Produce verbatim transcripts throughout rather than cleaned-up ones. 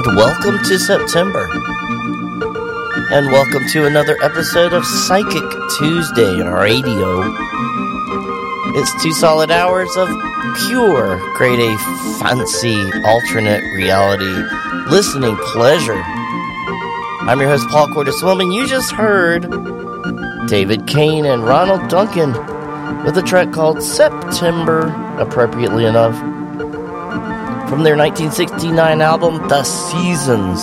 and welcome to September. And welcome to another episode of Psychic Tuesday Radio. It's two solid hours of pure, grade A, fancy, alternate reality listening pleasure. I'm your host, Paul Cordes-Wilman. You just heard David Kane and Ronald Duncan with a track called September, appropriately enough, from their nineteen sixty-nine album, The Seasons.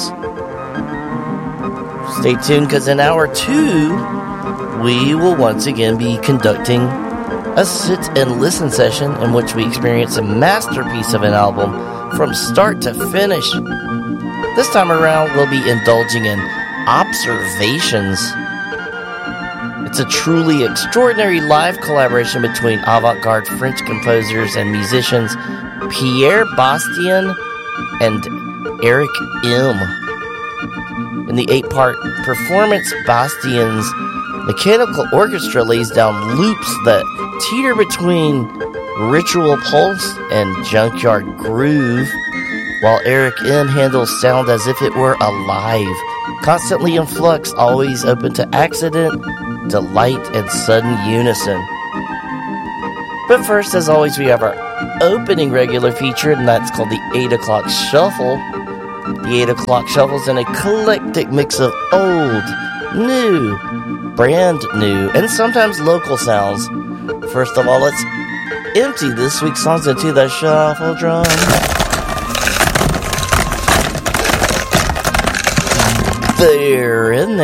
Stay tuned, because in hour two, we will once again be conducting a sit and listen session in which we experience a masterpiece of an album from start to finish. This time around, we'll be indulging in observations. It's a truly extraordinary live collaboration between avant-garde French composers and musicians Pierre Bastien and Eric M. In the eight-part performance, Bastien's mechanical orchestra lays down loops that teeter between ritual pulse and junkyard groove, while Eric M. handles sound as if it were alive, constantly in flux, always open to accident, delight, and sudden unison. But first, as always, we have our opening regular feature, and that's called the eight o'clock Shuffle. The eight o'clock Shuffle is an eclectic mix of old, new, brand new, and sometimes local sounds. First of all, let's empty this week's songs into the shuffle drum. They're in there.